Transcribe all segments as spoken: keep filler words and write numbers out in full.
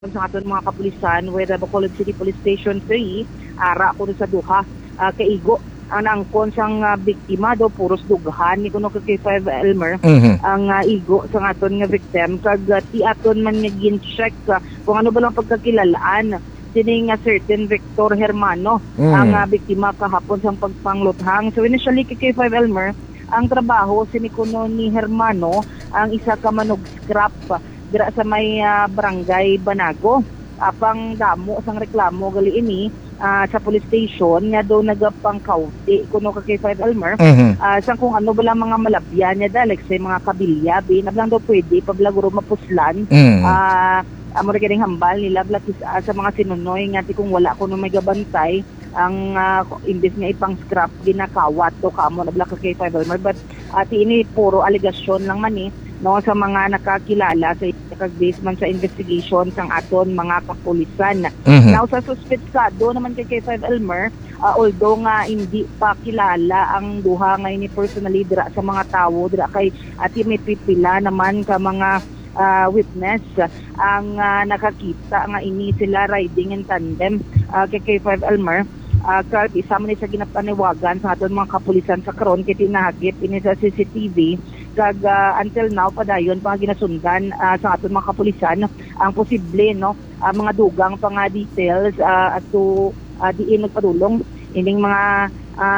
sa aton mga kapulisan with the Bacolod City Police Station three, ara ko sa duha uh, kaigo ang naangkon sang uh, biktima do puros dughan ni kuno ka K five Elmer mm-hmm. ang uh, igo sa aton nga victim kag uh, ti aton man nga gin-check uh, kung ano ba lang pagkakilalaan sining nga certain Victor Hermano mm. ang uh, biktima kahapon sang pagpangluthang. So initially kay K five Elmer ang trabaho sini kuno ni Hermano ang isa ka manog scrap dira sa may uh, barangay Banago. Apang damo sang reklamo gali ini uh, sa police station nga daw nagapangkauti kuno ka K five Elmer mm-hmm. uh, sang kung ano bala mga malabyan niya da like say mga kabilya bin ablang daw pwede pablaguro mapuslan mm-hmm. uh, amo rin kining hambal nila blakis uh, sa mga sinunoy nga ti kung wala kuno may gabantay ang uh, imbes nga ipang scrap ginakawat to kamo na black ka K five Elmer but uh, ti ini puro aligasyon lang man eh no sa mga nakakilala sa kag-base man sa investigation sang aton mga kapulisan. Mm-hmm. Now sa suspetsado naman kay K five Elmer, uh, although nga hindi pa kilala ang duha nga ini personally dira sa mga tawo dira kay ati may pipila naman ka mga uh, witness uh, ang uh, nakakita nga ini sila riding in tandem uh, kay K five Elmer. Uh, kahit isa man sa ginapaniwagan sa aton mga kapulisan sa karon kay tinahagip ini sa C C T V kag uh, until now pa dayon pa ginasundan uh, sa aton mga kapulisan ang posible no uh, mga dugang pa nga details uh, at to uh, diin nagpadulong ining mga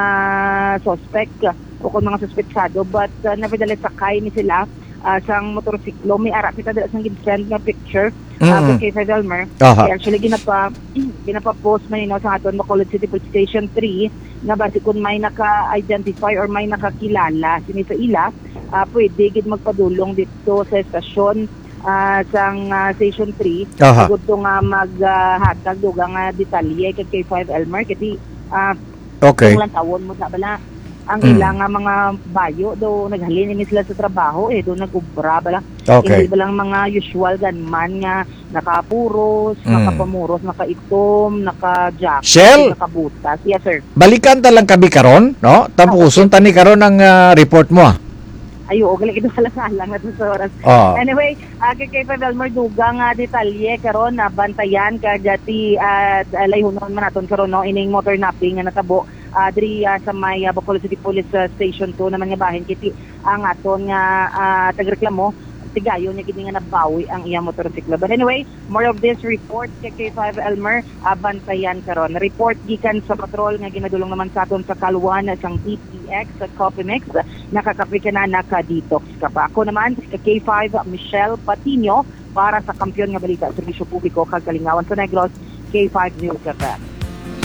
uh, suspect uh, o kung mga suspetsado but uh, nevertheless sakay ni sila uh, sang motorsiklo may ara kita dala sang gin-send nga picture uh, kay K five Elmer uh-huh. actually ginapa ginapa-post man ino sa aton Bacolod City Police Station three na basi kung may naka-identify or may nakakilala sini sa ila Uh, pwede gid magpadulong dito sa estasyon uh, sang uh, Station three siguro uh, nga maghatag uh, dugang uh, detalye kay K five Elmer kiti uh, okay lang tawon mo sa bala ang mm. ilang uh, mga bayo do naghalin ini sila sa trabaho eh do nagubra bala okay. Hindi balang mga usual ganman nga nakapuros, mm. nakapamuros, nakaitom, naka-jacket, Shell? nakabutas. Yes sir. Balikan ta lang kabi karon, no? Tapuson okay. tani karon ang uh, report mo. Ah. Ayo, galing ito salang-salang na sa oras. Oh. Anyway, uh, kay K five Elmer dugang uh, detalye karon na bantayan ka jati at uh, layhunon man naton karon no ining motor napping nga natabo uh, diri uh, sa may uh, Bacolod City Police uh, Station two naman nga bahin kiti ang aton nga uh, tagreklamo tigayon niya gid nga nabawi ang iyang motorsiklo. But anyway, more of this report kay K five Elmer uh, bantayan karon. Report gikan sa patrol nga ginadulong naman sa aton sa Kalwan sang D P X at Copimix nakakapi ka na naka-detox ka pa. Ako naman kay K five Michelle Patino para sa Kampiyon nga Balita sa Serbisyo Publiko kag Kalingawan sa Negros K five News F M.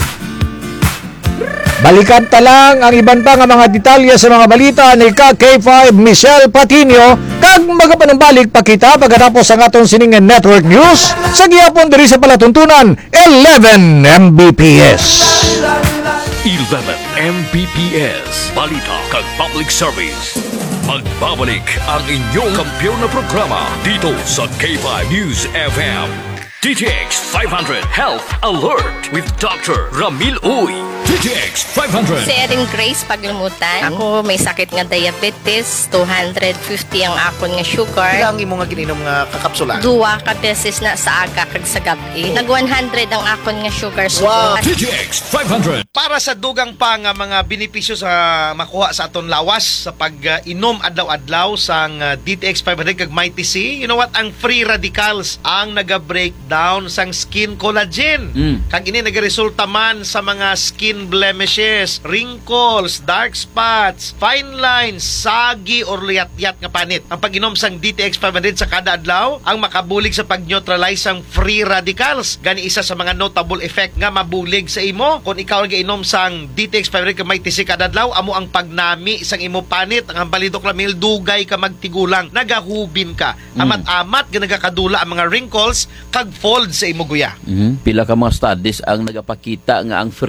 Balikan ta lang ang iban pa nga mga detalye sa mga balita ni K five Michelle Patino kag magapanumbalik pa kita pagkatapos ang aton sining network news sa gihapon diri sa palatuntunan eleven M B P S. eleven M B P S Balita kag Public Service. Magbabalik ang inyong kampiyon na programa dito sa K five News F M. D T X five hundred Health Alert with Doctor Ramil Uy. D T X five hundred. Si Erin Grace Paglimutan. Ako may sakit nga diabetes, two hundred fifty ang akon nga sugar. Ilang imo nga gininom nga kakapsula? Duwa ka beses na sa aga kag sa gabi. Nag one hundred ang akon nga sugar. Wow. D T X five hundred. Para sa dugang pa nga mga benepisyo sa makuha sa aton lawas sa pag-inom uh, adlaw-adlaw sang uh, D T X five hundred kag Mighty C, you know what? Ang free radicals ang naga-break down sang skin collagen. Mm. Kag ini nagaresulta man sa mga skin blemishes, wrinkles, dark spots, fine lines, sagi or liyat-yat nga panit. Ang pag-inom sang D T X five hundred sa kada adlaw ang makabulig sa pag-neutralize sang free radicals. Gani isa sa mga notable effect nga mabulig sa imo kung ikaw ang inom sang D T X five hundred ka may tisi kada adlaw, amo ang pagnami sang imo panit. Ang balidok lamil dugay ka magtigulang, nagahubin ka. Amat-amat nga nagakadula ang mga wrinkles kag fold sa imo guya. Mm-hmm. Pila ka mga studies ang nagapakita nga ang free radical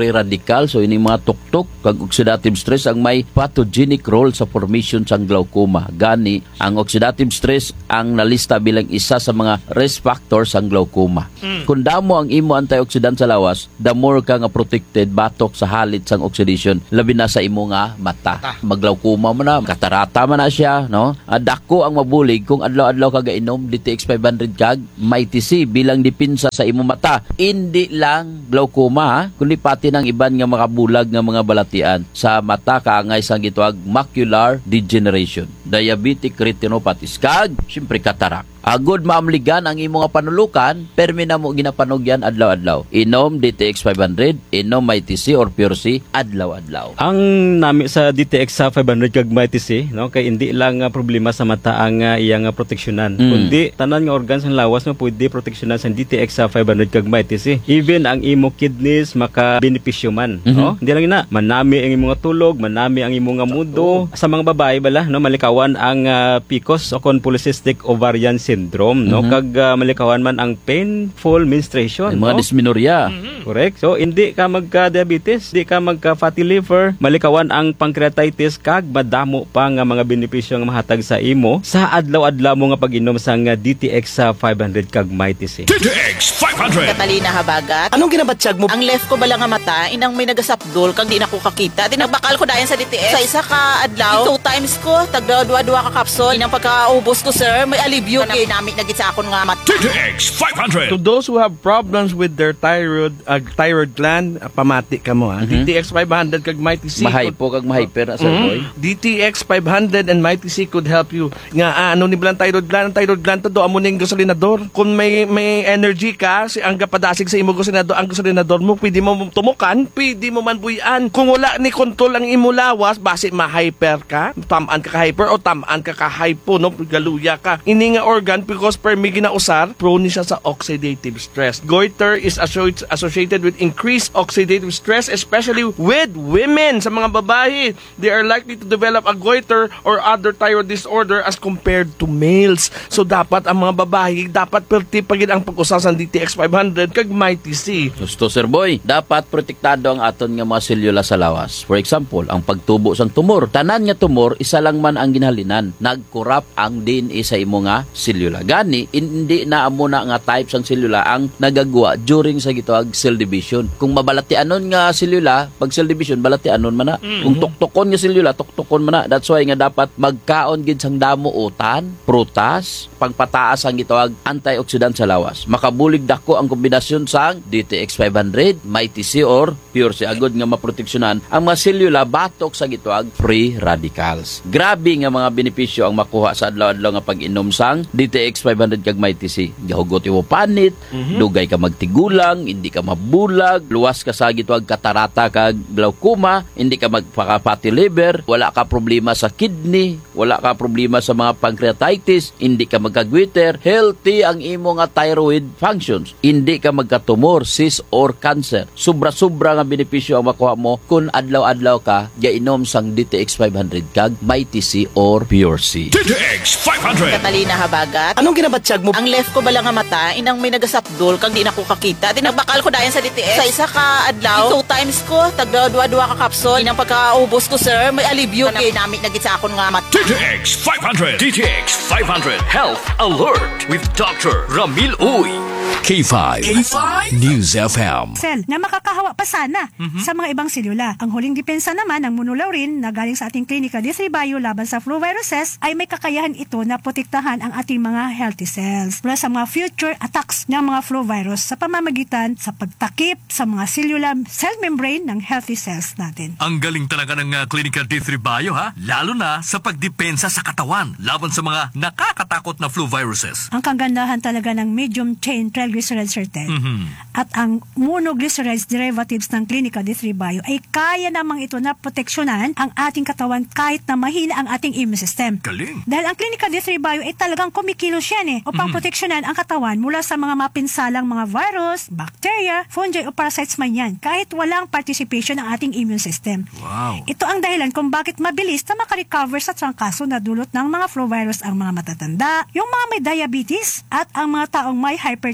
radical, so ini mga tuktok kag oxidative stress ang may pathogenic role sa formation sang glaucoma. Gani ang oxidative stress ang nalista bilang isa sa mga risk factors sang glaucoma. Mm. Kung damo ang imo antioxidant sa lawas, the more ka nga protected batok sa halit sang oxidation, labi na sa imo nga mata. Maglaukoma mo na, katarata man na siya, no? Dako ang mabulig kung adlaw-adlaw ka gainom D T X five hundred kag may T C bilang dipinsa sa imo mata. Hindi lang glaucoma, ha? Kundi pati ng iban nga makabulag nga mga balatian sa mata kaangay sang gituag macular degeneration, diabetic retinopathy kag syempre katarak. Agod maamligan ang imo nga panulukan, permi na mo ginapanugyan adlaw-adlaw. Inom D T X five hundred, inom may T C or Pure C adlaw-adlaw. Ang nami sa D T X five hundred kag may T C, no, kay hindi lang uh, problema sa mata ang uh, iyang uh, proteksyonan. Mm. Kundi tanan nga organs ng lawas mo pwede proteksyonan sa D T X five hundred kag may T C. Even ang imo kidneys maka-benepisyo man, mm-hmm. no? Hindi lang ina, manami ang imo nga tulog, manami ang imo nga mudo. Sa mga babae bala, no, malikawan ang uh, P C O S o polycystic ovarian syndrome, no, mm-hmm. kag uh, malikawan man ang painful menstruation, mga no? dysmenorrhea. Mm-hmm. Correct. So hindi ka magka-diabetes, hindi ka magka-fatty liver, malikawan ang pancreatitis kag madamo pa nga mga benepisyo nga mahatag sa imo sa adlaw-adlaw mo nga pag-inom sang uh, D T X uh, five hundred kag may T C. D T X five hundred. Katalina Habagat. Anong ginabatsyag mo? Ang left ko bala nga mata, inang may nagasapdol kag di na ko kakita. Tinagbakal ko dayan sa D T X. Sa isa ka adlaw, two times ko, tagda dua-dua ka kapsol. Inang pagkaubos ko, sir, may alibyo kay namit na gid sa akon nga mata. D T X five hundred. To those who have problems with their thyroid uh, thyroid gland, uh, pamati ka mo, ha? Mm-hmm. D T X five hundred kag Mighty C. Mahay po kag mahyper na sir Mm-hmm. boy. D T X five hundred and Mighty C could help you. Nga ah, ano ni bilang thyroid gland, ang thyroid gland to do amo ning gasolinador. Kung may may energy ka, si ang gapadasig sa imo gasolinador, ang gasolinador mo pwede mo tumukan, pwede mo man buyan. Kung wala ni kontrol ang imo lawas, base ma-hyper ka, tamaan ka ka-hyper o tamaan ka ka-hypo, no, galuya ka. Ini nga organ because per mi ginausar, prone siya sa oxidative stress. Goiter is associ- associated with increased oxidative stress, especially with women. Sa mga babae, they are likely to develop a goiter or other thyroid disorder as compared to males. So dapat ang mga babae, dapat perti pagid ang pag-usas sa D T X five hundred kag Mighty C. Gusto sir boy, dapat protektado ang aton nga mga selula sa lawas. For example, ang pagtubo sang tumor. Tanan nga tumor, isa lang man ang ginhalinan. Nagkurap ang D N A sa imo nga selula. Gani, hindi na amo na nga type sang selula ang nagagawa during sa gitawag cell division. Kung mabalatianon nga selula, pag cell division, balatianon man na. Mm-hmm. Kung tuktokon nga selula, tuktokon man na. That's why nga dapat magkaon gid sang damo utan, prutas, pangpataas ang gitawag antioxidant sa lawas. Makabulig dako ang kombinasyon sang D T X five hundred, Mighty C or Pure C. Agod nga maproteksyonan ang mga selula batok sa gitawag free radicals. Grabe nga mga benepisyo ang makuha sa adlaw-adlaw nga pag-inom sang D T X five hundred kag Mighty C. Gahugot mo panit, mm-hmm. dugay ka magtigulang, hindi ka mabulag, luwas ka sa gitawag katarata kag glaucoma, hindi ka magpaka-fatty liver, wala ka problema sa kidney, wala ka problema sa mga pancreatitis, hindi ka magkagwiter, healthy ang imo nga thyroid functions, hindi ka magkatumor, cyst or cancer. Sobra-sobra nga benepisyo ang makuha mo kung adlaw-adlaw ka gainom sang D T X five hundred kag Mighty C or Pure C. D T X five hundred. Katalina Habagat. Anong ginabatsyag mo? Ang left ko bala nga mata, inang may nagasapdol kag di na ko kakita. Tinagbakal ko dayan sa D T X. Sa isa ka adlaw, two times ko, tagda dua-dua ka kapsol. Inang pagkaubos ko, sir, may alibyo kay namit na gid sa akon nga mata. D T X five hundred. D T X five hundred Health Alert with Doctor Ramil Uy. K five. K five News F M. Cell na makakahawa pa sana mm-hmm. sa mga ibang selula. Ang huling depensa naman ng monolaurin na galing sa ating klinika D three Bio laban sa flu viruses ay may kakayahan ito na protektahan ang ating mga healthy cells mula sa mga future attacks ng mga flu virus sa pamamagitan sa pagtakip sa mga cellular cell membrane ng healthy cells natin. Ang galing talaga ng uh, klinika D three Bio ha, lalo na sa pagdepensa sa katawan laban sa mga nakakatakot na flu viruses. Ang kagandahan talaga ng medium chain triglycerides certain Mm-hmm. at ang monoglycerides derivatives ng klinika D three Bio ay kaya namang ito na proteksyonan ang ating katawan kahit na mahina ang ating immune system. Galing. Dahil ang klinika D three Bio ay talagang kumikilos yan eh upang mm-hmm. proteksyonan ang katawan mula sa mga mapinsalang mga virus, bacteria, fungi o parasites man yan kahit walang participation ng ating immune system. Wow. Ito ang dahilan kung bakit mabilis na makarecover sa trangkaso na dulot ng mga flu virus ang mga matatanda, yung mga may diabetes at ang mga taong may hypertension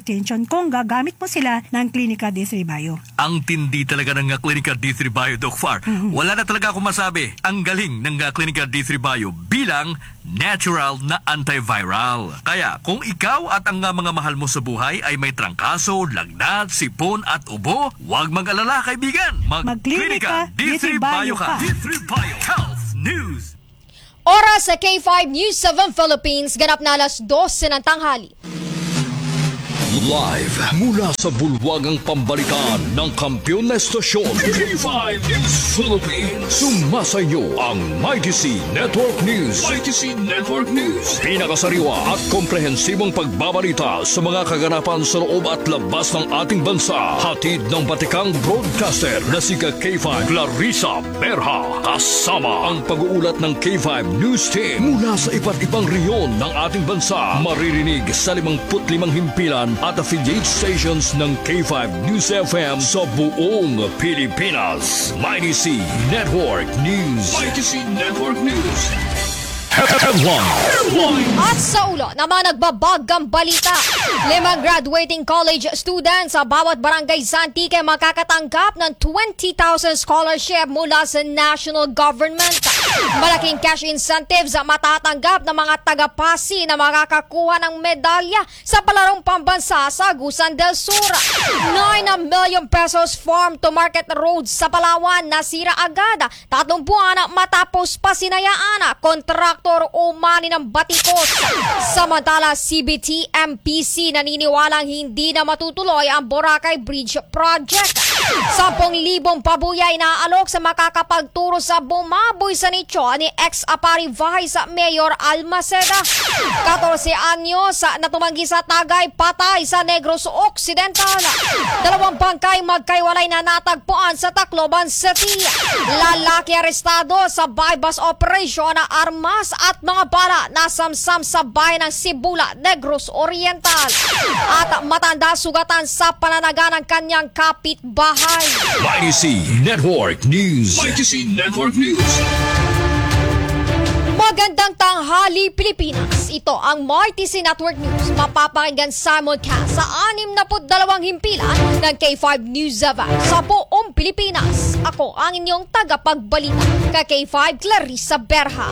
hypertension kung gagamit mo sila ng Clinica D three Bio. Ang tindi talaga ng uh, Clinica D three Bio, Doc Far. Mm-hmm. Wala na talaga akong masabi. Ang galing ng uh, Clinica D three Bio bilang natural na antiviral. Kaya kung ikaw at ang uh, mga mahal mo sa buhay ay may trangkaso, lagnat, sipon at ubo, huwag mag-alala kaibigan. Mag-Clinica D three Bio ka. D three Bio Health News. Oras sa K five News seven Philippines, ganap na alas dose ng tanghali. Live mula sa bulwagang pambalitaan ng kampiyon na estasyon K five News Philippines. Sumasayo ang Mighty C Network News. Mighty C Network News. Pinakasariwa at komprehensibong pagbabalita sa mga kaganapan sa loob at labas ng ating bansa. Hatid ng batikang broadcaster na si K five Clarissa Berha. Kasama ang pag-uulat ng K five News Team mula sa iba't ibang reyon ng ating bansa. Maririnig sa limangput limang himpilan at affiliate stations ng K five News F M sa buong Pilipinas. Mighty C Network News. Mighty C Network News. Headline. At sa ulo na mga nagbabagang balita, limang graduating college students sa bawat barangay sa Antique makakatanggap ng twenty thousand scholarship mula sa national government. Malaking cash incentives matatanggap ng mga taga-Pasi na makakakuha ng medalya sa palarong pambansa sa Agusan del Sur. nine million pesos farm to market roads sa Palawan nasira agad. Tatlong buwan matapos pa sinayaan kontraktor umani ng batikos. Samantala, C B T M P C naniniwalang hindi na matutuloy ang Boracay Bridge Project. Sampung libong pabuyay na alok sa makakapagturo sa bumaboy sa nicho ni ex-apari Vice Mayor Almaceda. fourteen anyos na tumanggi sa Tagay, patay sa Negros Occidental. Dalawang bangkay magkaiwalay na natagpuan sa Tacloban City. Lalaki arestado sa bypass operation na armas at mga bala na samsam sa bayan ng Sibula, Negros Oriental. At matanda sugatan sa pananaga ng kanyang kapitbahay. Mighty C Network News. Mighty C Network News. Magandang tanghali, Pilipinas. Ito ang Mighty C Network News. Mapapakinggan simulcast sa anim na dalawang himpilan ng K five News F M sa buong Pilipinas. Ako ang inyong tagapagbalita, ka K five Clarissa Berha.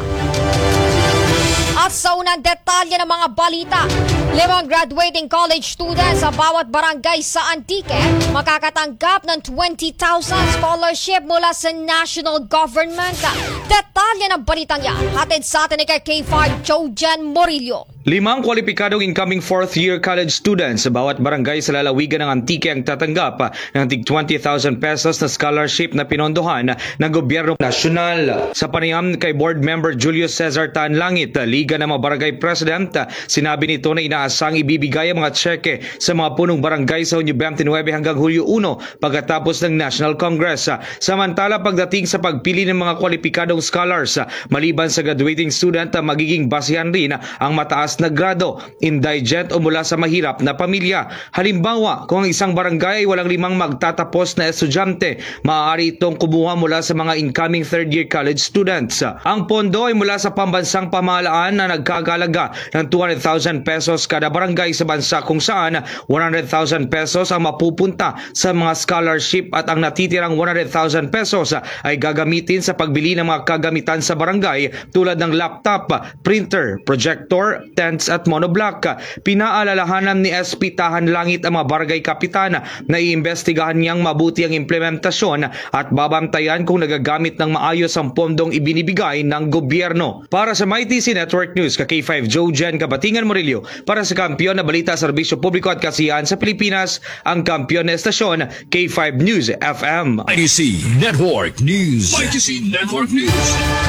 At sa unang detalye ng mga balita, limang graduating college students sa bawat barangay sa Antique makakatanggap ng twenty thousand scholarship mula sa national government. Detalye ng balitang yan, hatid sa atin ni K five Jojen Morillo. Limang kwalipikadong incoming fourth-year college students sa bawat barangay sa lalawigan ng Antique ang tatanggap ng tig twenty thousand pesos na scholarship na pinondohan ng gobyerno nasyonal. Sa panayam kay Board Member Julius Cesar Tanlangit, Liga ng mga Barangay President, sinabi nito na inaasang ibibigay ang mga tseke sa mga punong barangay sa Hunyo twenty-nine hanggang Hulyo one pagkatapos ng National Congress. Samantala, pagdating sa pagpili ng mga kwalipikadong scholars, maliban sa graduating student, magiging basihan rin ang mataas na grado, indigent o mula sa mahirap na pamilya. Halimbawa, kung ang isang barangay ay walang limang magtatapos na estudyante, maaari itong kumuha mula sa mga incoming third-year college students. Ang pondo ay mula sa pambansang pamahalaan na nagkakalaga ng two hundred thousand pesos kada barangay sa bansa, kung saan one hundred thousand pesos ang mapupunta sa mga scholarship at ang natitirang one hundred thousand pesos ay gagamitin sa pagbili ng mga kagamitan sa barangay tulad ng laptop, printer, projector, tents at monoblock. Pinaalalahanan ni S P Tahan Langit ang mga barangay kapitan na iimbestigahan niyang mabuti ang implementasyon at babantayan kung nagagamit ng maayos ang pondong ibinibigay ng gobyerno. Para sa Mighty C Network News, ka K five Jojen Kabatingan Morillo, para sa kampiyon na balita, serbisyo publiko at kasiyahan sa Pilipinas, ang kampiyon na estasyon K five News F M. Mighty C Network News. Mighty C Network News.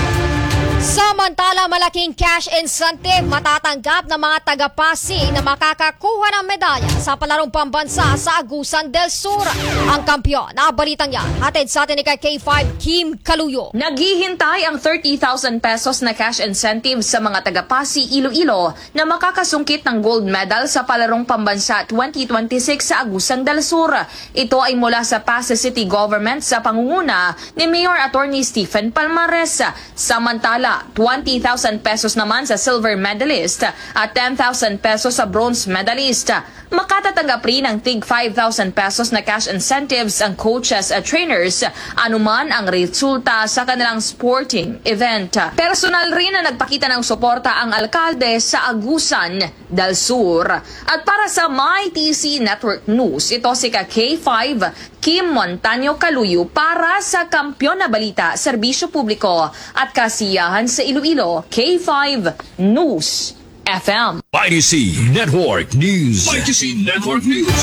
Samantala, malaking cash incentive matatanggap ng mga taga-Pasig na makakakuha ng medalya sa palarong pambansa sa Agusan del Sur. Ang kampiyon na balitang yan, hatid sa atin ni K five Kim Kaluyo. Naghihintay ang thirty thousand pesos na cash incentive sa mga taga-Pasig, Iloilo na makakasungkit ng gold medal sa palarong pambansa twenty twenty-six sa Agusan del Sur. Ito ay mula sa Pasig City Government sa pangunguna ni Mayor Attorney Stephen Palmares. Samantala, twenty thousand pesos naman sa silver medalist at ten thousand pesos sa bronze medalist. Makatatanggap rin ng tig five thousand pesos na cash incentives ang coaches at trainers anuman ang resulta sa kanilang sporting event. Personal rin na nagpakita ng suporta ang alkalde sa Agusan del Sur. At para sa MyTC Network News, ito si ka K five Kim Montaño Caluyo para sa Kampiyon na Balita, Serbisyo Publiko at Kasiyahan sa Iloilo, K five News F M. Y T C Network News. Y T C Network News.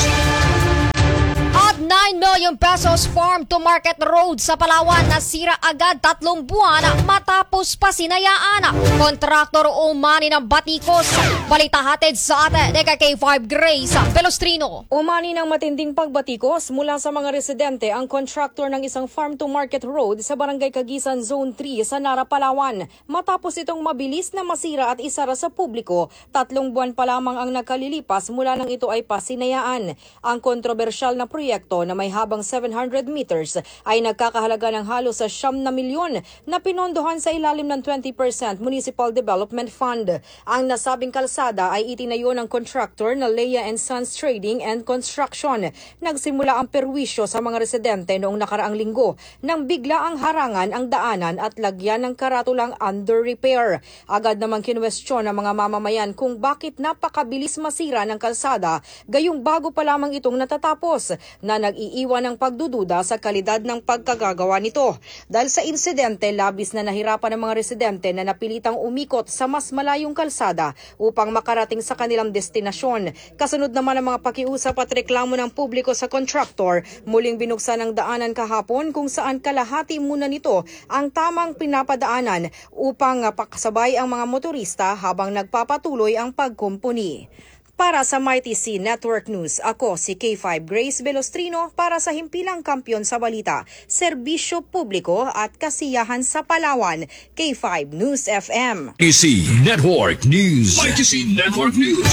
At nine million pesos farm to market road sa Palawan nasira agad tatlong buwan matapos pasinayaan. Kontraktor umani ng batikos. Balita hatid sa atin ni K five Grace Velostrino. Umani ng matinding pagbatikos mula sa mga residente ang kontraktor ng isang farm to market road sa Barangay Kagisan Zone three sa Nara, Palawan. Matapos itong mabilis na masira at isara sa publiko, tatlong buwan pa lamang ang nakalilipas mula nang ito ay pasinayaan. Ang kontrobersyal na proyekto na may habang seven hundred meters ay nagkakahalaga ng halos sa siyam na milyon na pinondohan sa ilalim ng twenty percent Municipal Development Fund. Ang nasabing kalsada ay itinayo ng contractor na Leia and Sons Trading and Construction. Nagsimula ang perwisyo sa mga residente noong nakaraang linggo nang bigla ang harangan ang daanan at lagyan ng karatulang under repair. Agad namang kinwestiyon ng mga mamamayan kung bakit napakabilis masira ng kalsada gayong bago pa lamang itong natatapos, na nag-iiwan ng pagdududa sa kalidad ng pagkagagawa nito. Dahil sa insidente, labis na nahirapan ng mga residente na napilitang umikot sa mas malayong kalsada upang makarating sa kanilang destinasyon. Kasunod naman ang mga pakiusap at reklamo ng publiko sa contractor, muling binuksan ang daanan kahapon kung saan kalahati muna nito ang tamang pinapadaanan upang pakasabay ang mga motorista habang nagpapatuloy ang pagkumpuni. Para sa MyTC Network News, ako si K five Grace Velostrino para sa Himpilang Kampiyon sa Balita, Serbisyo Publiko at Kasiyahan sa Palawan, K five News F M. Y T C Network News. Y T C Network News.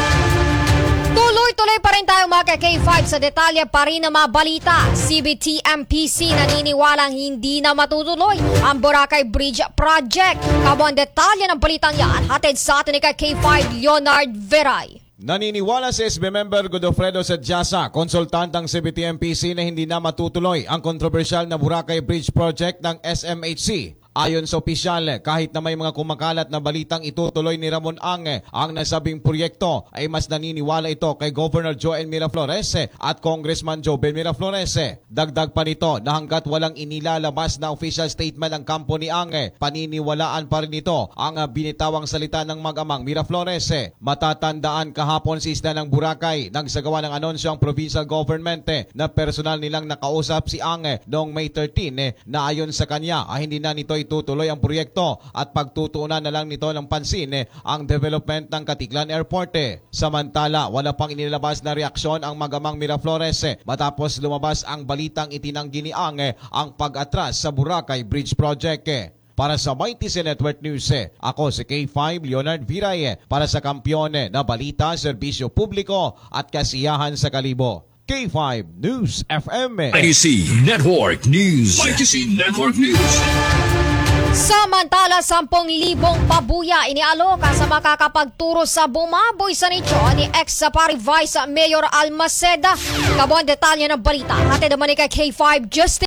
Tuloy-tuloy pa rin tayo mga K five sa detalye pa rin na mga balita. C B T M P C naniniwalang hindi na matutuloy ang Boracay Bridge Project. Kabuang detalye ng balitang yan, hatid sa atin ni K five Leonard Veray. Naniniwala si S B member Godofredo Sadyasa, konsultantang C B T M P C na hindi na matutuloy ang kontrobersyal na Boracay Bridge Project ng S M H C. Ayon sa opisyal, kahit na may mga kumakalat na balitang itutuloy ni Ramon Ang ang nasabing proyekto, ay mas naniniwala ito kay Governor Joel Miraflores at Congressman Joven Miraflores. Dagdag pa nito na hanggat walang inilalabas na official statement ang kampo ni Ang, paniniwalaan pa rin ito ang binitawang salita ng mag-amang Miraflores. Matatandaan kahapon si Isla ng Boracay nagsagawa ng anunsyo ang provincial government na personal nilang nakausap si Ang noong May thirteen na ayon sa kanya ay hindi na nito itutuloy ang proyekto at pagtutuunan na lang nito ng pansin eh, ang development ng Katiklan Airport. Eh. Samantala, wala pang inilabas na reaksyon ang magamang Miraflores eh, matapos lumabas ang balitang itinanggi ni Ang eh, ang pag-atras sa Boracay Bridge Project. Eh. Para sa MyTC Network News, eh, ako si K five Leonard Viray eh, para sa Kampiyon eh, na Balita, Serbisyo Publiko at Kasiyahan sa Kalibo. K five News F M. Eh. Y T C Network News. Y T C Network News. Samantala, sampung libong pabuya inialoka sa makakapagturo sa bumaboy sa nicho ni ex-Sapari Vice Mayor Almaceda. Kabuang detalye ng balita, hatid naman ni K five Justin.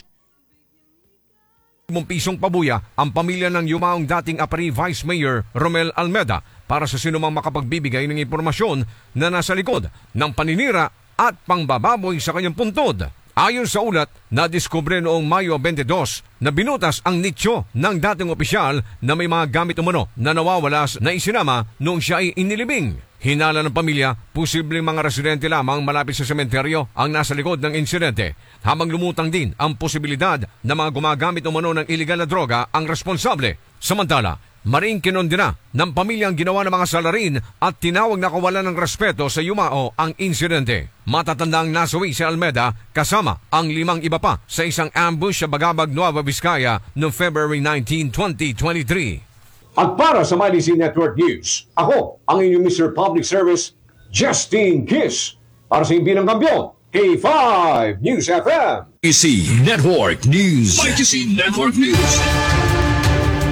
Mong pisong pabuya ang pamilya ng yumaong dating Apari Vice Mayor Romel Almeda para sa sinumang makapagbibigay ng impormasyon na nasa likod ng paninira at pangbababoy sa kanyang puntod. Ayon sa ulat, nadiskubre noong Mayo twenty-dos na binutas ang nicho ng dating opisyal na may mga gamit umano na nawawala na isinama noong siya ay inilibing. Hinala ng pamilya, posibleng mga residente lamang malapit sa sementeryo ang nasa likod ng insidente, habang lumutang din ang posibilidad na mga gumagamit umano ng iligal na droga ang responsable. Samantala, maring kinondena ng pamilyang ginawa ng mga salarin at tinawag na kawalan ng respeto sa yumao ang insidente. Matatandang nasawi si Almeda kasama ang limang iba pa sa isang ambush sa Bagabag, Nueva Vizcaya noong February nineteenth, twenty twenty-three. At para sa MyTC Network News, ako ang inyong Mister Public Service, Justin Kiss. Para sa Himpilang Kampiyon, K five News F M. Y T C Network News. Y T C Network News.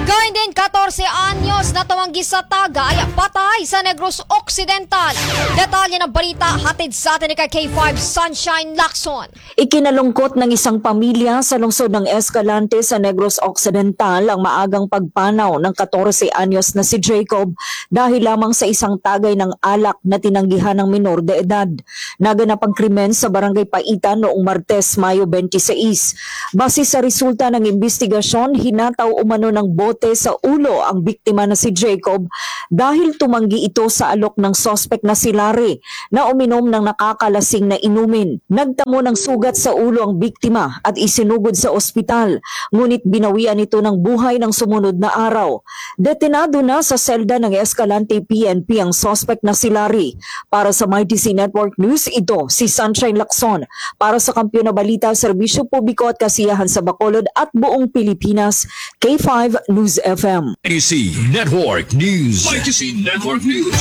Gayun din, fourteen anyos na tumanggi sa Tagay, patay sa Negros Occidental. Detalye ng balita hatid sa atin ni K five Sunshine Lacson. Ikinalungkot ng isang pamilya sa lungsod ng Escalante sa Negros Occidental ang maagang pagpanaw ng fourteen anyos na si Jacob dahil lamang sa isang tagay ng alak na tinanggihan ng minor de edad. Naganap ang krimen sa Barangay Paitan noong Martes, Mayo twenty-six. Base sa resulta ng investigasyon, hinataw umano ng bote sa ulo ang biktima na si Jacob dahil tumanggi ito sa alok ng sospek na si Larry na uminom ng nakakalasing na inumin. Nagtamo ng sugat sa ulo ang biktima at isinugod sa ospital, ngunit binawian ito ng buhay ng sumunod na araw. Detenado na sa selda ng Escalante P N P ang sospek na si Larry. Para sa M Y T C Network News, ito si Sunshine Lacson. Para sa Kampiyon na Balita, Serbisyo Publiko at Kasiyahan sa Bacolod at buong Pilipinas, K five News F M. M Y T C Network News. M Y T C Network News.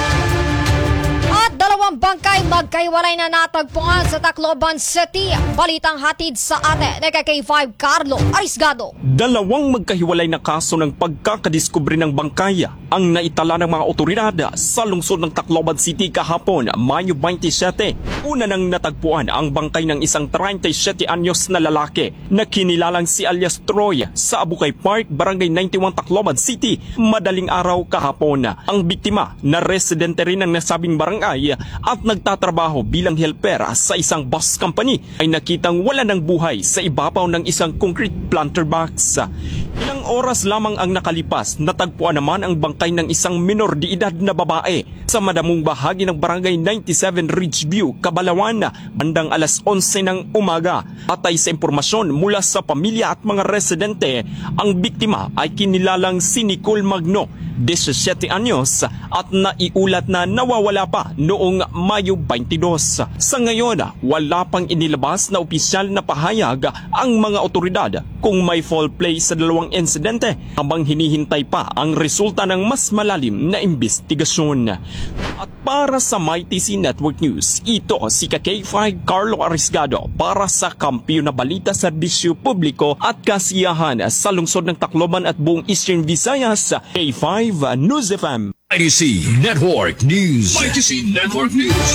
At dalawang bangkay magkaiwalay na natagpuan sa Tacloban City. Balitang hatid sa atin ni K five Carlo Arisgado. Dalawang magkahiwalay na kaso ng pagkakadiskubre ng bangkay ang naitala ng mga otoridad sa lungsod ng Tacloban City kahapon, Mayo twenty-seven. Una nang natagpuan ang bangkay ng isang thirty-seven anyos na lalaki na kinilalang si alias Troy sa Abukay Park, Barangay ninety-one, Tacloban City, madaling araw kahapon. Ang biktima na residente rin ng nasabing barangay at nagtatrabaho bilang helper sa isang bus company ay nakitang wala ng buhay sa ibabaw ng isang concrete planter box. Ilang oras lamang ang nakalipas, natagpuan naman ang bangkay ng isang minor de edad na babae sa madamong bahagi ng Barangay ninety-seven Ridgeview, Kabalawan, bandang alas onse ng umaga. Atay sa impormasyon mula sa pamilya at mga residente, ang biktima ay kinilalang si Nicole Magno, seventeen anyos, at naiulat na nawawala pa noong Mayo twenty-two. Sa ngayon, wala pang inilabas na opisyal na pahayag ang mga otoridad kung may foul play sa dalawang insidente habang hinihintay pa ang resulta ng mas malalim na investigasyon. At para sa M Y T C Network News, ito si K five Carlo Arisgado para sa Kampiyon na Balita, Serbisyo Publiko at Kasiyahan sa lungsod ng Tacloban at buong Eastern Visayas, K five News F M. M Y T C Network News. M Y T C Network News.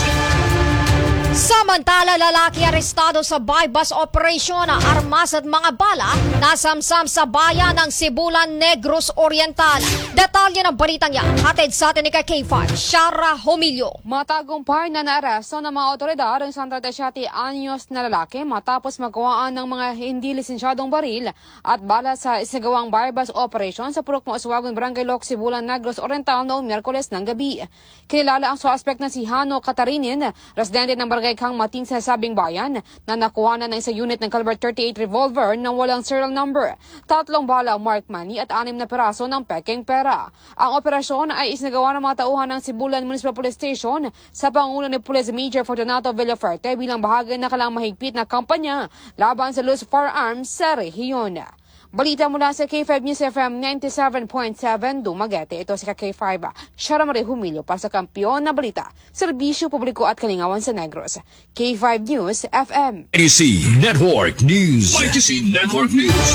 Samantala, lalaki arestado sa bypass operation na armas at mga bala nasamsam sa bayan ng Sibulan, Negros Oriental. Detalye ng balitang yan hatid sa atin ni K five Shara Homilio. Matagumpay na naaresto ng mga otoridad ang thirty-seven anyos na lalaki matapos magkawaan ng mga hindi lisensyadong baril at bala sa isagawang bypass operation sa Purok Mauswagon, Barangay Loc, Sibulan, Negros Oriental noong Miyerkules ng gabi. Kilala ang suspect na si Hano Katarinin, residente ng Barangay Kang Mating sa sabing bayan, na nakuha na ng isa unit ng caliber thirty-eight revolver ng walang serial number, tatlong bala marked money at anim na peraso ng peking pera. Ang operasyon ay isinagawa ng mga tauhan ng Sibulan Municipal Police Station sa pangulo ni Police Major Fortunato Villaferte bilang bahagi ng kanilang mahigpit na kampanya laban sa loose firearms sa rehiyon. Balita mula sa K five News F M ninety-seven point seven Dumaguete. Ito si K five Shara Marie Humilio para sa Kampiyon na Balita, Serbisyo Publiko at Kalingawan sa Negros. K five News F M. M Y T C Network News. M Y T C Network News.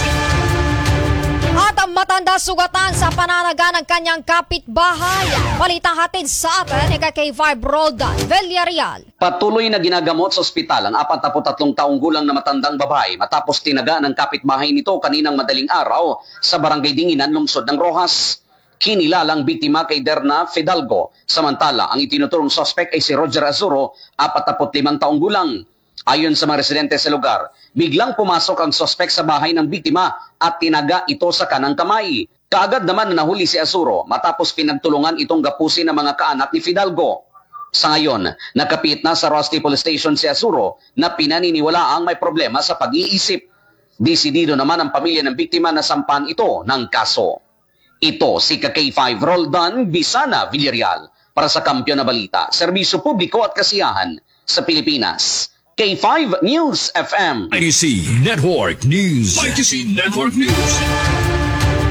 At ang matanda sugatan sa pananaga ng kanyang kapitbahay. Balita hatid sa atin ni K five Roldan Villarreal. Patuloy na ginagamot sa ospital ang forty-three taong gulang na matandang babae matapos tinaga ng kapitbahay nito kaninang madaling araw sa Barangay Dinginan, lungsod ng Rojas. Kinilalang biktima kay Derna Fidalgo. Samantala, ang itinuturong suspect ay si Roger Azuro, forty-five taong gulang. Ayon sa mga residente sa lugar, biglang pumasok ang suspect sa bahay ng biktima at tinaga ito sa kanang kamay. Kaagad naman na nahuli si Azuro matapos pinagtulungan itong gapusin ng mga kaanak ni Fidalgo. Sa ngayon, nakapit na sa Rosti Police Station si Azuro na pinaniniwala ang may problema sa pag-iisip. Desidido naman ang pamilya ng biktima na sampahan ito ng kaso. Ito si K five Roldan Bisana Villarreal para sa Kampiyon na Balita, Serbisyo Publiko at Kasiyahan sa Pilipinas. K five News F M. M Y T C Network News. M Y T C Network News. At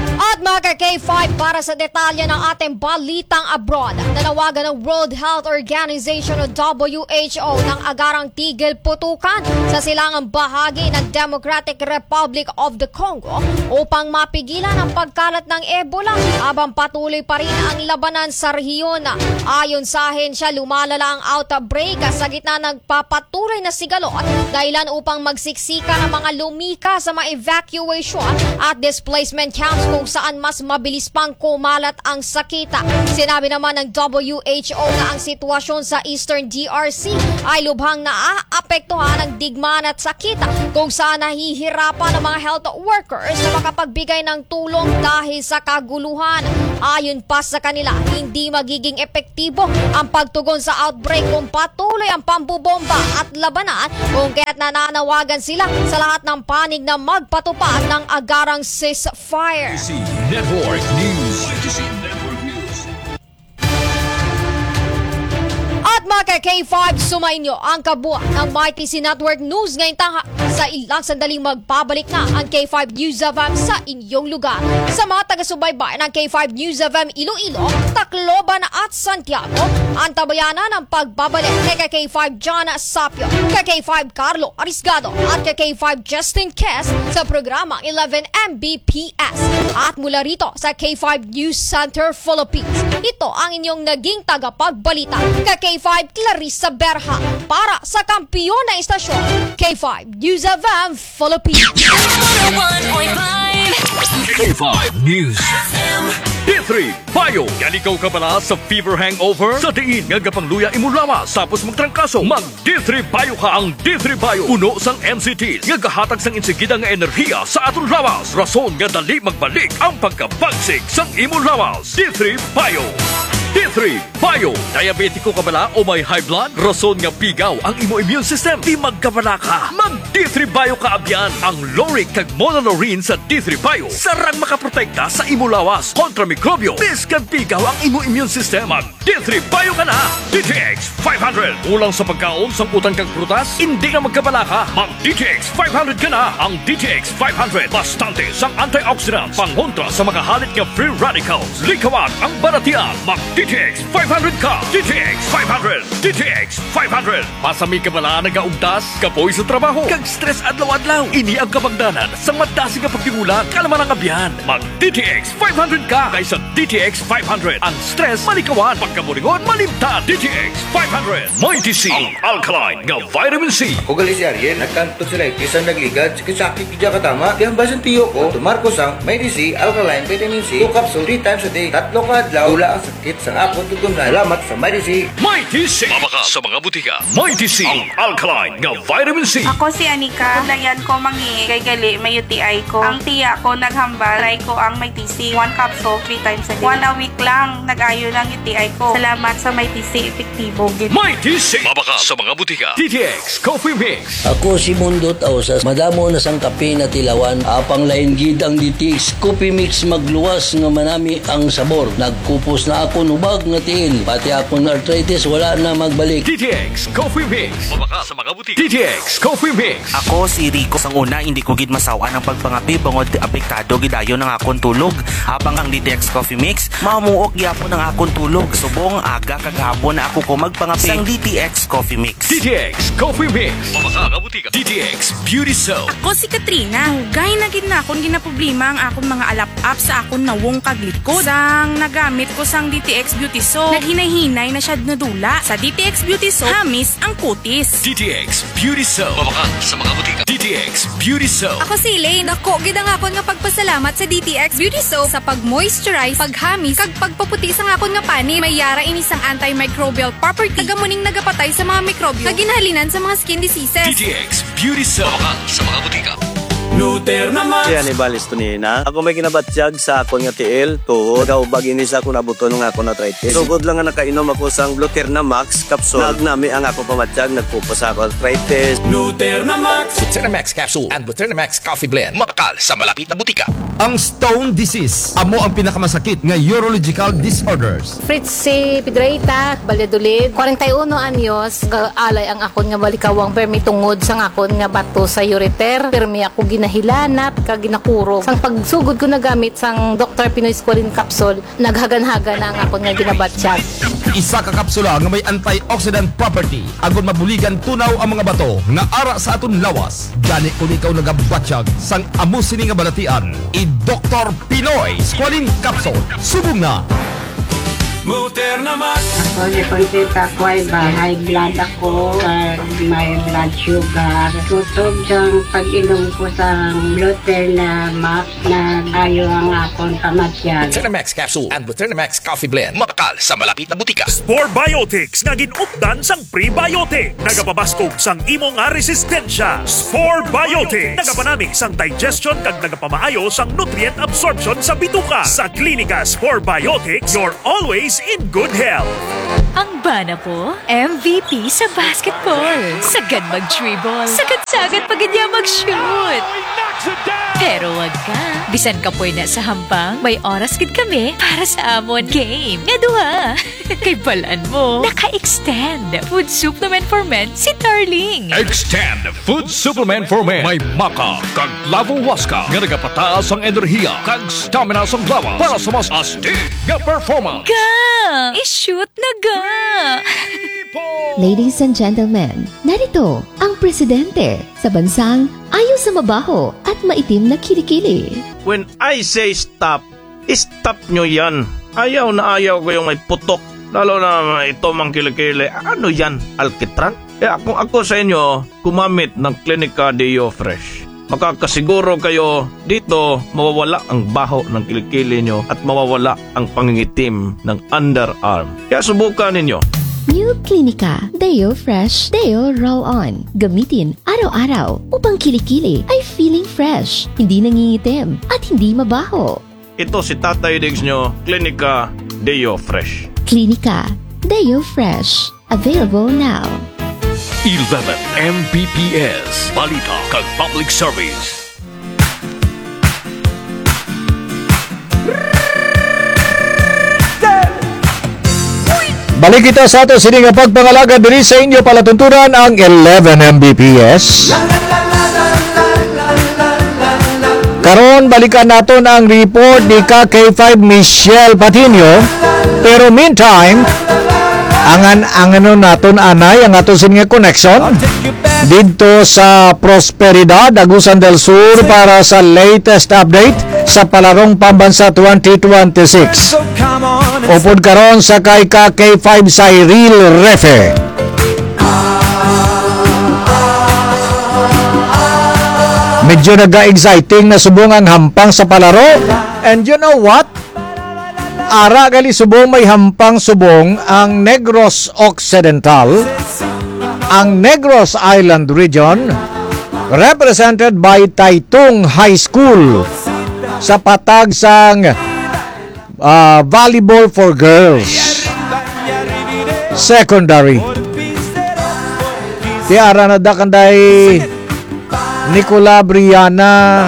mga K five, para sa detalye ng ating balitang abroad, nanawagan ng World Health Organization o W H O ng agarang tigil putukan sa silangang bahagi ng Democratic Republic of the Congo upang mapigilan ang pagkalat ng Ebola habang patuloy pa rin ang labanan sa rehiyon. Ayon sa ahensya, lumalala ang outbreak sa gitna ng papatuloy na sigalot, dahilan upang magsiksika ng mga lumika sa mga evacuation at displacement camps kung saan mas mabilis pang kumalat ang sakita. Sinabi naman ng W H O na ang sitwasyon sa Eastern D R C ay lubhang naaapektuhan ng digmaan at sakita kung saan nahihirapan ang mga health workers na makapagbigay ng tulong dahil sa kaguluhan. Ayon pa sa kanila, hindi magiging epektibo ang pagtugon sa outbreak kung patuloy ang pambubomba at labanan, kung kaya't nananawagan sila sa lahat ng panig na magpatupad ng agarang ceasefire. Network News. Network News. At mga K five, sumainyo ang kabuuan ng M Y T C Network News ngayong tangha. Sa ilang sandaling magbabalik na ang K five News F M sa inyong lugar. Sa mga taga-subaybay ng K five News F M Iloilo, Tacloban at Santiago, ang tabayanan ng pagbabalik kay K five John Sapio, kay K five Carlo Arisgado at kay K five Justin Kes sa programang eleven M B P S. At mula rito sa K five News Center Philippines, ito ang inyong naging tagapagbalita, kay K five Clarissa Berha para sa kampiyon na istasyon, K five News F M Philippines. K five News. D three Bayo. Yan ikaw ka pala sa fever hangover? Sa diin nga gapangluya imulawas tapos magtrangkaso. Mag D three Bayo ka. Ang D three Bayo puno sang M C Ts nga gahatag sang insigida nga enerhiya sa aton lawas. Rason nga dali magbalik ang pagkabagsik sang imulawas. D three Bayo. D three Bayo. Diabetiko ka bala o may high blood? Rason nga pigaw ang imo immune system. Di magkabala ka. Mag D three Bayo ka abyan. Ang Loric kag Monolaurin sa D three Bayo sarang makaprotekta sa imo lawas kontra mikrobyo. Biskan pigaw ang imo immune system. Mag D three Bayo ka na. D T X five hundred. Ulang sa pagkaon sang utang kang prutas, hindi na magkabala ka. Mag D T X five hundred ka na. Ang D T X five hundred bastante sang antioxidants, pangontra sa mga halit nga free radicals. Likawan ang baratian. Mag D T X five hundred ka. D T X five hundred. D T X five hundred. Pasami ka bala nagaugdas, kapoy sa trabaho, kag stress adlaw-adlaw. Ini ang kabangdanan sa madasi nga pagtingulang kalaman ang abyan. Mag D T X five hundred ka kaysa D T X five hundred. Ang stress malikawan, pagkamulingon malimtan. D T X five hundred. Mighty C, ang alkaline nga vitamin C. Ako gali si Ariel, nagkanto sila isang nagligad, sakit kidya katama. Di ang basan tiyo ko, tumarko sang Mighty C, alkaline vitamin C, two capsule three times a day. Tatlo ka adlaw, wala ang sakit sa akong tutunan. Salamat sa Mighty C. Mighty C. Mabaka sa mga butika. Mighty C, ang alkaline nga vitamin C. Ako si Anika. Dayan ko mangi kay gali may U T I ko. Ang tiya ko naghambal. Try ko ang Mighty C. One capsule, three times a day. One a week lang. Nag-ayo ng U T I ko. Salamat sa Mighty C. Epektibo. Mighty C. Mabaka sa mga butika. D T X Coffee Mix. Ako si Mundot Ausas. Madamo na sang kape na tilawan. Apang lain gid ang D T X Coffee Mix magluwas nga manami ang sabor. Nagkupos na ako nubag nga tiil. Pati akong arthritis wala na magbalik. D T X Coffee Mix. Mabaka sa mga butika. D T X Coffee Mix. Ako si Rico. Sang una, hindi ko gid masawa ng pagpangapi bangod apektado gidayon ng akong tulog. Habang ang D T X Coffee Mix, mamuok gyapon ng akong tulog. Subong aga kagahapon na ako ko magpangapi sang D T X Coffee Mix. D T X Coffee Mix. Mabaka nga butika. D T X Beauty Soap. Ako si Katrina. Gay na gid na akong ginaproblema ang akong mga alap-up sa akong nawong kaglikod. Sang nagamit ko sang D T X Beauty Soap, naghinay-hinay na siya nadula. Sa D T X Beauty Soap, hamis ang kutis. D T X Beauty Soap. Mabaka sa mga butika. D T X Beauty Soap. Ako si Elaine. Ako, gid ang akon nga pagpasalamat sa D T X Beauty Soap sa pag-moisturize, paghamis, kag pagpaputi sa akon nga pani. May yara ini sang antimicrobial property. Tagamuning nagapatay sa mga mikrobyo. Kaginhalinan sa mga skin diseases. D T X Beauty Soap. Mabaka sa mga butika. Luther naman. Siya ni Balis Tunina. Ako may kinabatsyag sa akon nga tiil. Tuhod. Nagaubag ini sa akong nabuto ng akong arthritis. Sugod lang nga nakainom ako sang Luther na Max capsule. Nagnami ang akong pamatsyag. Nagpupos sa akong arthritis. Luther na Max. Luther na Max capsule and Luther na Max coffee blend. Mapakal sa malapit na butika. Ang stone disease. Amo ang pinakamasakit nga urological disorders. Fritz si Pedreita, Valladolid. forty-one anyos. Alay ang akon nga balikawang permi tungod sang akon nga bato sa ureter. Permi ako gina ginahilanat, kag ginakuro. Sang pagsugod ko na gamit sang Doctor Pinoy Squalene capsule, naghagan-hagan na ang ako nga ginabatsyag. Isa ka kapsula nga may antioxidant property agon mabuligan tunaw ang mga bato nga ara sa aton lawas. Gani kung ikaw nagabatsyag sang amo sini nga balatian, i Doctor Pinoy Squalene capsule. Subong na. Ako ni Conchita ko ay ba, high blood ako, uh, may blood sugar. Tutog siyang pag-inom ko sa Gluternamax na ayaw ang akong kamatyan. Gluternamax capsule and Gluternamax coffee blend. Mapakal sa malapit na butika. Spore Biotics nga ginupdan sang prebiotic. Nagapabaskog sang imo nga resistensya. Spore Biotics. Nagapanami sang digestion kag nagapamaayo sang nutrient absorption sa bituka. Sa Klinika Spore Biotics, you're always in good health. Ang bana po, M V P sa basketball. Sagad mag-dribble. Sagad-sagad pag niya mag-shoot. Pero wag ka. Bisan ka po na sa hambang, may oras gid kami para sa amon game. Nga duha. Kay balaan mo, naka-extend food supplement for men si Darling. Extend food supplement for men. May maka kag lavo waska nga nagapataas ang enerhiya kag stamina sa lawas para sa mas astig nga performance. Ga! I-shoot na ga! Ladies and gentlemen, narito ang presidente sa bansang ayaw sa mabaho at maitim na kilikili. When I say stop, stop nyo yan. Ayaw na ayaw ko yung may putok. Lalo na ito mang kilikili. Ano yan? Alkitran? Eh kung ako sa inyo, gumamit ng Klinika Deo Fresh. Makakasiguro kayo dito mawawala ang baho ng kilikili nyo at mawawala ang pangingitim ng underarm. Kaya subukan ninyo. New Klinika Deo Fresh Deo Roll-On. Gamitin araw-araw upang kilikili ay feeling fresh, hindi nangingitim at hindi mabaho. Ito si Tatay Diggs nyo, Klinika Deo Fresh. Klinika Deo Fresh. Available now. eleven M B P S Balita kag Public Service. Balik kita sa ato sini nga pagpangalaga diri sa inyo palatuntunan ang eleven M B P S. Karon balikan naton ang report ni K K five Michelle Patino. Pero meantime, angan angano naton anay ang ato sini nga connection dito sa Prosperidad, Agusan del Sur para sa latest update sa Palarong Pambansa twenty twenty-six. Upod karon sa kay K K five Cyril Refe. Medyo naga-exciting na subong ang hampang sa palaro. And you know what? Ara gali subong may hampang subong ang Negros Occidental, ang Negros Island Region, represented by Taytong High School sa patag sang uh, volleyball for girls secondary. Ti ara na dakanday Nicola Briana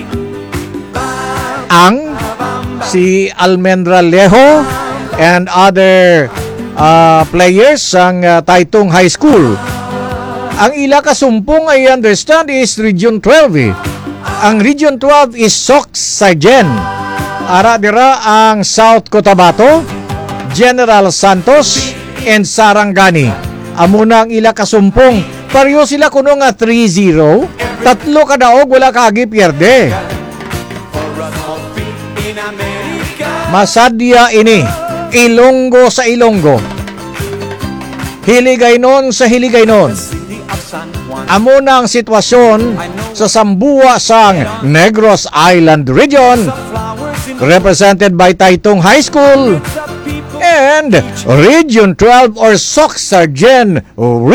ang si Almendra Lejo and other uh, players ang uh, Taytong High School. Ang ila kasumpong I understand is Region twelve. Eh. Ang Region twelve is Sox Sargen. Ara dira ang South Cotabato, General Santos, and Sarangani. Amuna ang ila kasumpong. Pareho sila kuno nga three zero. Tatlo ka daog, wala kagi pierde. Masadya ini, Ilonggo sa Ilonggo. Hiligaynon sa Hiligaynon. Amo na ang sitwasyon sa Sambua sang Negros Island Region, represented by Taytong High School and Region twelve or Sox Sargen